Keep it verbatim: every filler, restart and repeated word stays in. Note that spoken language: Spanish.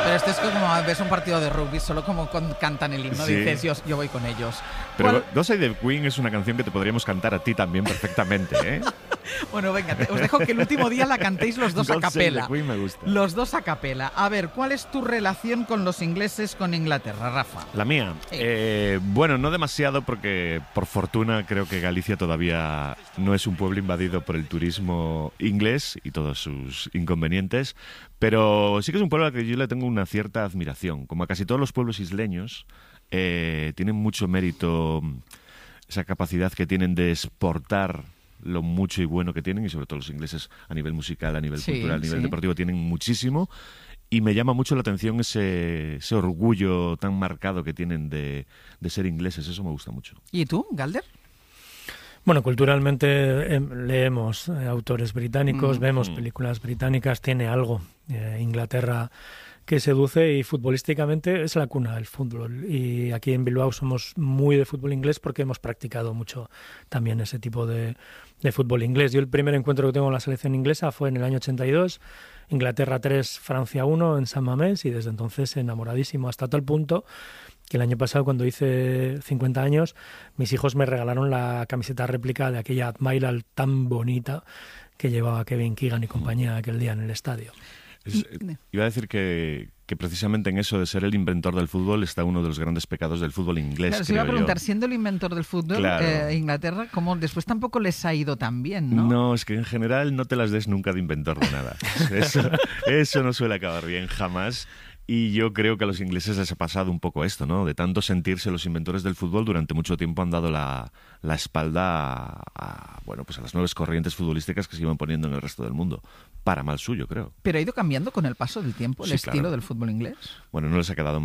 Pero esto es como ves un partido de rugby, solo como con, cantan el himno, Sí. dices, yo, yo voy con ellos. Pero ¿Cuál? God Save the Queen es una canción que te podríamos cantar a ti también perfectamente, ¿eh? Bueno, venga, te- os dejo que el último día la cantéis los dos a God Save capela. the Queen me gusta. Los dos a capela. A ver, ¿cuál es tu relación con los ingleses, con Inglaterra, Rafa? La mía. Sí. Eh, bueno, no demasiado porque por fortuna creo que Galicia todavía no es un pueblo invadido por el turismo inglés y todos sus inconvenientes, pero sí que es un pueblo al que yo le tengo una cierta admiración. Como a casi todos los pueblos isleños, eh, tienen mucho mérito esa capacidad que tienen de exportar lo mucho y bueno que tienen, y sobre todo los ingleses a nivel musical, a nivel Sí, cultural, a nivel sí. deportivo tienen muchísimo. Y me llama mucho la atención ese, ese orgullo tan marcado que tienen de, de ser ingleses. Eso me gusta mucho. ¿Y tú, Galder? Bueno, culturalmente eh, leemos eh, autores británicos, Mm. vemos Mm. películas británicas, tiene algo. Eh, Inglaterra que seduce y futbolísticamente es la cuna del fútbol. Y aquí en Bilbao somos muy de fútbol inglés porque hemos practicado mucho también ese tipo de, de fútbol inglés. Yo el primer encuentro que tengo con la selección inglesa fue en el año ochenta y dos, Inglaterra tres, Francia uno en San Mamés, y desde entonces enamoradísimo, hasta tal punto que el año pasado, cuando hice cincuenta años, mis hijos me regalaron la camiseta réplica de aquella Admiral tan bonita que llevaba Kevin Keegan y compañía aquel día en el estadio. Es- eh, iba a decir que, que precisamente en eso de ser el inventor del fútbol está uno de los grandes pecados del fútbol inglés, Claro, se iba a creo preguntar, yo. siendo el inventor del fútbol, Claro. eh, Inglaterra, ¿cómo después tampoco les ha ido tan bien, no? No, es que en general no te las des nunca de inventor de nada. Eso, eso no suele acabar bien, jamás. Y yo creo que a los ingleses les ha pasado un poco esto, ¿no? De tanto sentirse los inventores del fútbol, durante mucho tiempo han dado la, la espalda a, a, bueno, pues a las nuevas corrientes futbolísticas que se iban poniendo en el resto del mundo. Para mal suyo, creo. Pero ha ido cambiando con el paso del tiempo el Sí, estilo claro. del fútbol inglés. Bueno, no les ha quedado